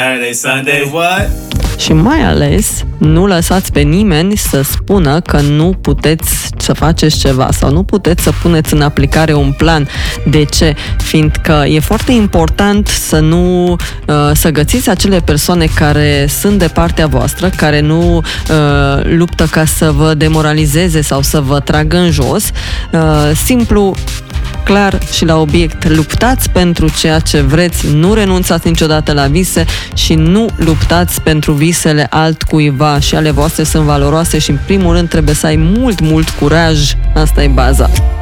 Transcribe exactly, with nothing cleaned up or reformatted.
Saturday, Sunday, what? Și mai ales, nu lăsați pe nimeni să spună că nu puteți să faceți ceva sau nu puteți să puneți în aplicare un plan. De ce? Fiindcă e foarte important să nu să găsiți acele persoane care sunt de partea voastră, care nu uh, luptă ca să vă demoralizeze sau să vă tragă în jos. Uh, simplu, clar și la obiect, luptați pentru ceea ce vreți, nu renunțați niciodată la vise și nu luptați pentru visele altcuiva, și ale voastre sunt valoroase și în primul rând trebuie să ai mult, mult curaj. Asta e baza.